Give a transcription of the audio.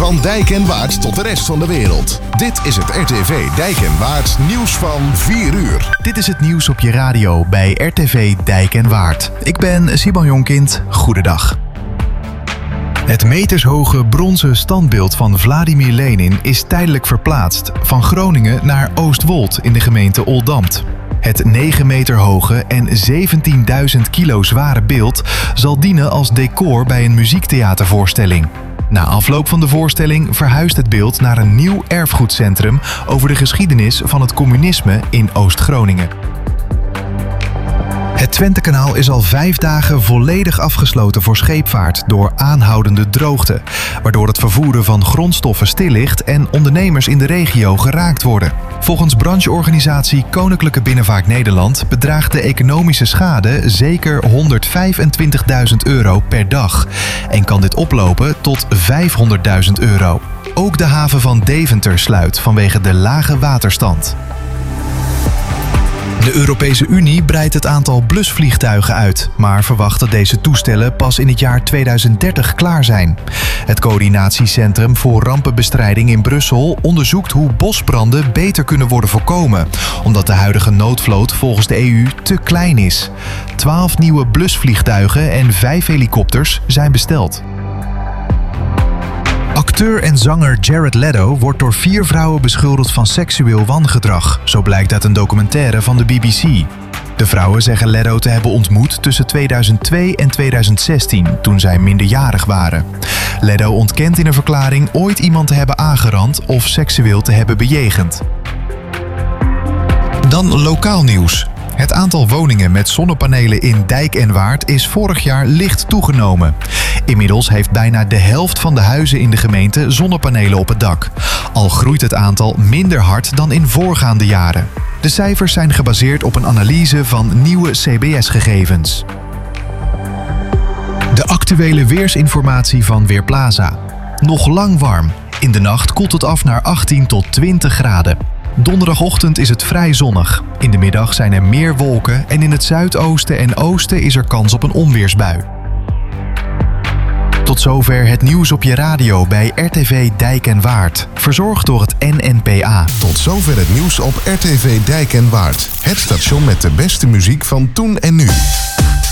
Van Dijk en Waard tot de rest van de wereld. Dit is het RTV Dijk en Waard nieuws van 4 uur. Dit is het nieuws op je radio bij RTV Dijk en Waard. Ik ben Simon Jonkind. Goedendag. Het metershoge bronzen standbeeld van Vladimir Lenin is tijdelijk verplaatst van Groningen naar Oostwold in de gemeente Oldambt. Het 9 meter hoge en 17.000 kilo zware beeld zal dienen als decor bij een muziektheatervoorstelling. Na afloop van de voorstelling verhuist het beeld naar een nieuw erfgoedcentrum over de geschiedenis van het communisme in Oost-Groningen. Het Twentekanaal is al 5 dagen volledig afgesloten voor scheepvaart door aanhoudende droogte, waardoor het vervoeren van grondstoffen stil ligt en ondernemers in de regio geraakt worden. Volgens brancheorganisatie Koninklijke Binnenvaart Nederland bedraagt de economische schade zeker €125.000 per dag en kan dit oplopen tot €500.000. Ook de haven van Deventer sluit vanwege de lage waterstand. De Europese Unie breidt het aantal blusvliegtuigen uit, maar verwacht dat deze toestellen pas in het jaar 2030 klaar zijn. Het coördinatiecentrum voor rampenbestrijding in Brussel onderzoekt hoe bosbranden beter kunnen worden voorkomen, omdat de huidige noodvloot volgens de EU te klein is. 12 nieuwe blusvliegtuigen en 5 helikopters zijn besteld. Acteur en zanger Jared Leto wordt door 4 vrouwen beschuldigd van seksueel wangedrag. Zo blijkt uit een documentaire van de BBC. De vrouwen zeggen Leto te hebben ontmoet tussen 2002 en 2016, toen zij minderjarig waren. Leto ontkent in een verklaring ooit iemand te hebben aangerand of seksueel te hebben bejegend. Dan lokaal nieuws. Het aantal woningen met zonnepanelen in Dijk en Waard is vorig jaar licht toegenomen. Inmiddels heeft bijna de helft van de huizen in de gemeente zonnepanelen op het dak. Al groeit het aantal minder hard dan in voorgaande jaren. De cijfers zijn gebaseerd op een analyse van nieuwe CBS-gegevens. De actuele weersinformatie van Weerplaza. Nog lang warm. In de nacht koelt het af naar 18 tot 20 graden. Donderdagochtend is het vrij zonnig. In de middag zijn er meer wolken en in het zuidoosten en oosten is er kans op een onweersbui. Tot zover het nieuws op je radio bij RTV Dijk en Waard. Verzorgd door het NNPA. Tot zover het nieuws op RTV Dijk en Waard. Het station met de beste muziek van toen en nu.